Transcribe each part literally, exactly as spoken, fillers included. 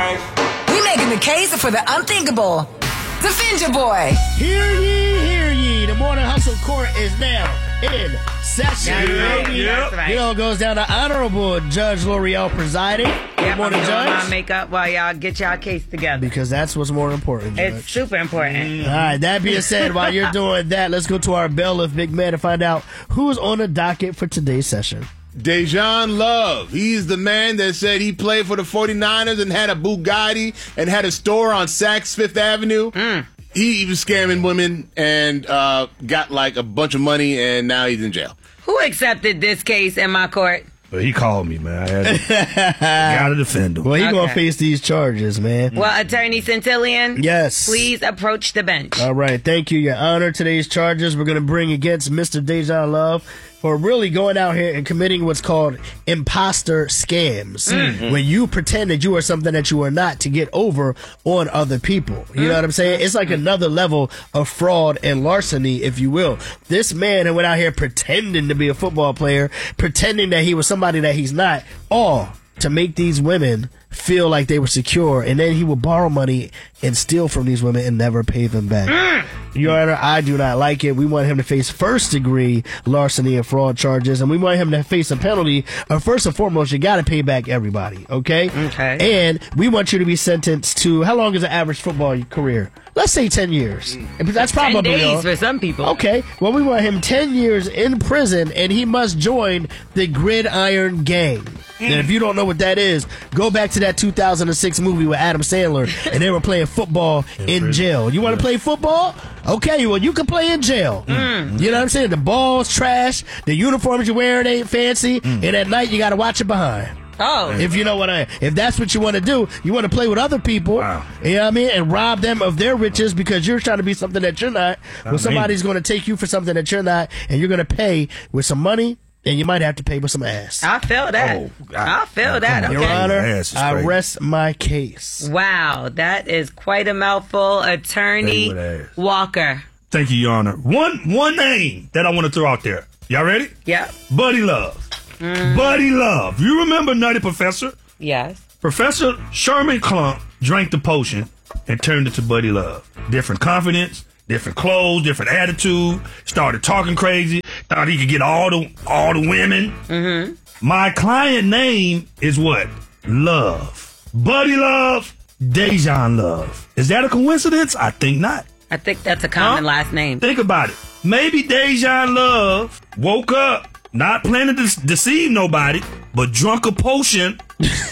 wife. We making the case for the unthinkable. Defend your boy. Hear ye, hear ye. The Morning Hustle Court is now in session. That's right. Baby. That's right. It all goes down to Honorable Judge L'Oreal presiding. Good Yep, morning, I'm doing Judge. my makeup while y'all get y'all case together. Because that's what's more important, Judge. It's super important. All right, that being said, while you're doing that, let's go to our bailiff, Big Man, to find out who's on the docket for today's session. Dejan Love. He's the man that said he played for the forty-niners and had a Bugatti and had a store on Saks Fifth Avenue. Mm. He was scamming women and uh, got like a bunch of money, and now he's in jail. Who accepted this case in my court? But he called me, man. I had to, gotta defend him. Well, he Okay. gonna face these charges, man. Well, Attorney Centillion, Yes. please approach the bench. All right, thank you, Your Honor. Today's charges we're going to bring against Mister Dejan Love for really going out here and committing what's called imposter scams, Mm-hmm. when you pretend that you are something that you are not to get over on other people. You know what I'm saying? It's like another level of fraud and larceny, if you will. This man who went out here pretending to be a football player, pretending that he was somebody that he's not, all to make these women feel like they were secure, and then he would borrow money and steal from these women and never pay them back. Mm. Your Honor, I do not like it. We want him to face first degree larceny and fraud charges, and we want him to face a penalty of, first and foremost, you got to pay back everybody, okay? Okay. And we want you to be sentenced to, how long is an average football career? Let's say ten years. That's Ten probably days all. for some people. Okay, well, we want him ten years in prison, and he must join the Gridiron Gang. And if you don't know what that is, go back to that two thousand six movie with Adam Sandler, and they were playing football in jail. You want to play football? Okay, well, you can play in jail. Mm. You know what I'm saying? The ball's trash, the uniforms you're wearing ain't fancy, and at night you got to watch it behind. Oh. If you know what I, if that's what you want to do, you want to play with other people, Wow. you know what I mean, and rob them of their riches because you're trying to be something that you're not. Well, mean- somebody's going to take you for something that you're not, and you're going to pay with some money, and you might have to pay with some ass. I feel that. Oh, God. I feel Oh, that. come on. Your Okay. Honor, Ass is I crazy. rest my case. Wow, that is quite a mouthful. Attorney Stay with ass. Walker. Thank you, Your Honor. One one name that I want to throw out there. Y'all ready? Yep. Buddy Love. Buddy Love. You remember Nutty Professor? Yes. Professor Sherman Klump drank the potion and turned into Buddy Love. Different confidence, different clothes, different attitude. Started talking crazy. Thought he could get all the all the women. Mm-hmm. My client name is what? Love. Buddy Love. Dejan Love. Is that a coincidence? I think not. I think that's a common Huh? last name. Think about it. Maybe Dejan Love woke up not planning to s- deceive nobody, but drunk a potion,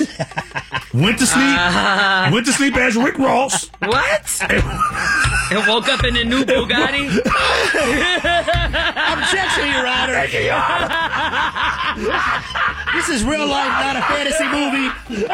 went to sleep, Uh, went to sleep as Rick Ross. what? And woke up in a new Bugatti? Objection, Your Honor. This is real life, not a fantasy movie.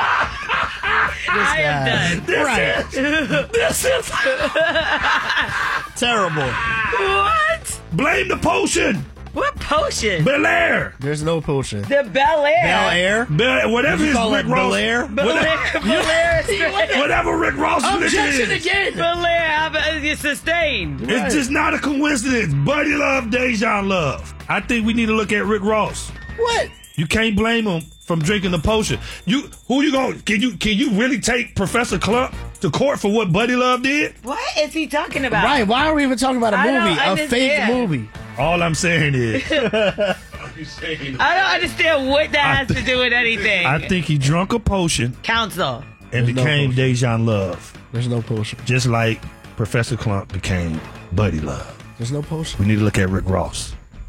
I am done. Right. This is Terrible. What? blame the potion. What potion? Bel Air. There's no potion. The Bel Air. Bel Air? Bel- whatever You his call Rick it Ross. Bel Air? Bel Air. Whatever, Bel Air is great. whatever Rick Ross Objection is. again. Bel Air. It's sustained. It's just not a coincidence. Buddy Love, Dejan Love. I think we need to look at Rick Ross. What? You can't blame him from drinking the potion. You who you going? Can you can you really take Professor Klump to court for what Buddy Love did? What is he talking about? Right, why are we even talking about a I don't movie? A fake understand. movie. All I'm saying is, I don't understand what that has to do with anything. I think he drunk a potion Counsel. and There's no became potion. Dejan Love, There's no potion. just like Professor Klump became Buddy Love. There's no potion. We need to look at Rick Ross.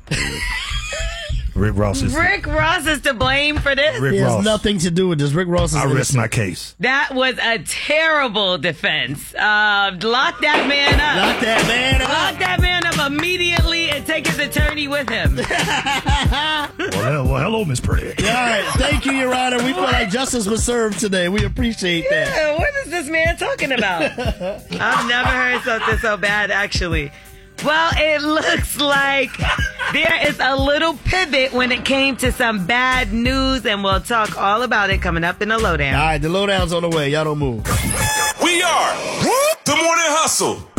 Rick Ross is Rick Ross is to blame for this? Rick He has Ross. nothing to do with this. Rick Ross is I rest innocent. my case. That was a terrible defense. Uh, lock that man up. Lock that man up. Lock that man up immediately and take his attorney with him. Well, hell- well hello, Miss Pretty. All right, thank you, Your Honor. We feel like justice was served today. We appreciate that. Yeah, what is this man talking about? I've never heard something so bad, actually. Well, it looks like there is a little pivot when it came to some bad news, and we'll talk all about it coming up in the lowdown. All right, the lowdown's on the way. Y'all don't move. We are the Morning Hustle.